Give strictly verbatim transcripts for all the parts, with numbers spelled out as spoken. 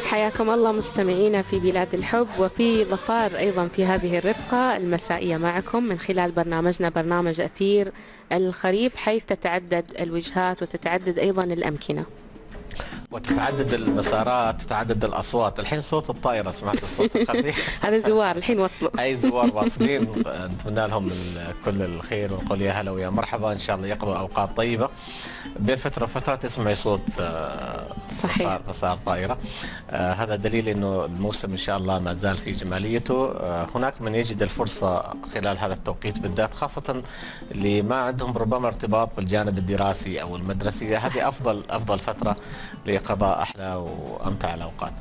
حياكم الله مستمعينا في بلاد الحب، وفي ظفار أيضا في هذه الرفقة المسائية معكم من خلال برنامجنا برنامج أثير الخريف، حيث تتعدد الوجهات وتتعدد أيضا الأمكنة وتتعدد المسارات، تتعدد الاصوات. الحين صوت الطائره، سمعت الصوت الخفيف؟ هذا زوار الحين وصلوا. اي زوار واصلين، نتمنى لهم كل الخير ونقول يا هلا ويا مرحبا، ان شاء الله يقضوا اوقات طيبه. بين فتره وفتره تسمعي صوت صحيح مسار مسار طائره. آه هذا دليل انه الموسم ان شاء الله ما زال في جماليته. آه هناك من يجد الفرصه خلال هذا التوقيت بالذات، خاصه اللي ما عندهم ربما ارتباط بالجانب الدراسي او المدرسي، هذه افضل افضل فتره لقضاء احلى وامتع الاوقات.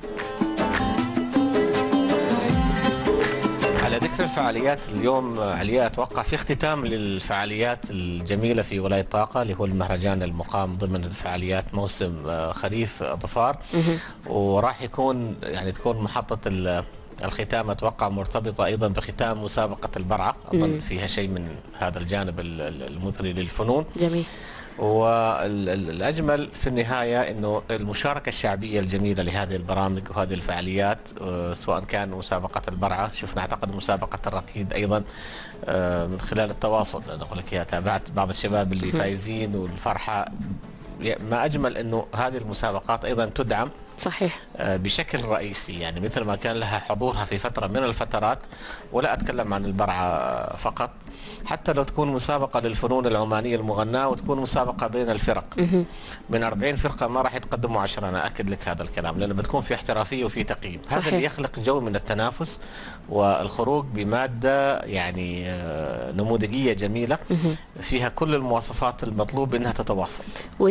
على ذكر الفعاليات اليوم، عليا اتوقع في اختتام للفعاليات الجميله في ولايه طاقه، اللي هو المهرجان المقام ضمن الفعاليات موسم خريف ظفار، وراح يكون يعني تكون محطه الختام اتوقع مرتبطه ايضا بختام مسابقه البرعه، اظن فيها شيء من هذا الجانب المثري للفنون. جميل. والأجمل في النهاية أنه المشاركة الشعبية الجميلة لهذه البرامج وهذه الفعاليات، سواء كان مسابقة البرعة، شفنا أعتقد مسابقة الركيد أيضا من خلال التواصل، أنا أقول لك تابعت بعض الشباب اللي فايزين والفرحة. ما أجمل أنه هذه المسابقات أيضا تدعم صحيح بشكل رئيسي، يعني مثل ما كان لها حضورها في فترة من الفترات. ولا أتكلم عن البرعة فقط، حتى لو تكون مسابقة للفنون العمانية المغناة وتكون مسابقة بين الفرق، من أربعين فرقة ما راح يتقدموا عشرة، أنا أكد لك هذا الكلام، لأنه بتكون في احترافية وفي تقييم. هذا اللي يخلق جو من التنافس والخروج بمادة يعني نموذجية جميلة فيها كل المواصفات المطلوب أنها تتواصل.